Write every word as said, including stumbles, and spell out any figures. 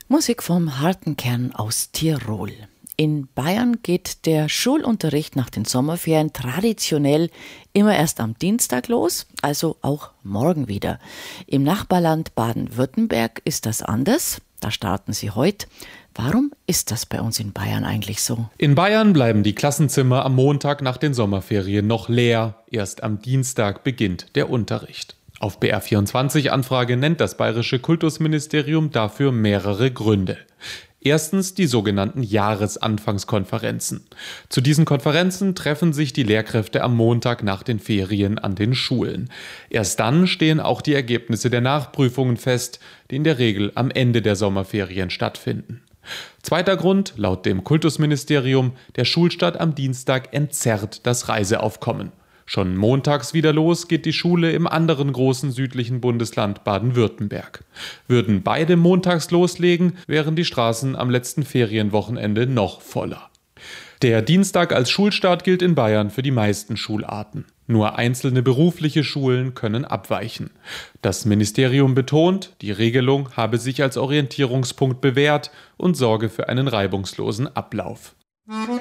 Musik vom harten Kern aus Tirol. In Bayern geht der Schulunterricht nach den Sommerferien traditionell immer erst am Dienstag los, also auch morgen wieder. Im Nachbarland Baden-Württemberg ist das anders. Da starten sie heute. Warum ist das bei uns in Bayern eigentlich so? In Bayern bleiben die Klassenzimmer am Montag nach den Sommerferien noch leer. Erst am Dienstag beginnt der Unterricht. Auf B R vierundzwanzig-Anfrage nennt das bayerische Kultusministerium dafür mehrere Gründe. Erstens die sogenannten Jahresanfangskonferenzen. Zu diesen Konferenzen treffen sich die Lehrkräfte am Montag nach den Ferien an den Schulen. Erst dann stehen auch die Ergebnisse der Nachprüfungen fest, die in der Regel am Ende der Sommerferien stattfinden. Zweiter Grund, laut dem Kultusministerium, der Schulstart am Dienstag entzerrt das Reiseaufkommen. Schon montags wieder los geht die Schule im anderen großen südlichen Bundesland Baden-Württemberg. Würden beide montags loslegen, wären die Straßen am letzten Ferienwochenende noch voller. Der Dienstag als Schulstart gilt in Bayern für die meisten Schularten. Nur einzelne berufliche Schulen können abweichen. Das Ministerium betont, die Regelung habe sich als Orientierungspunkt bewährt und sorge für einen reibungslosen Ablauf.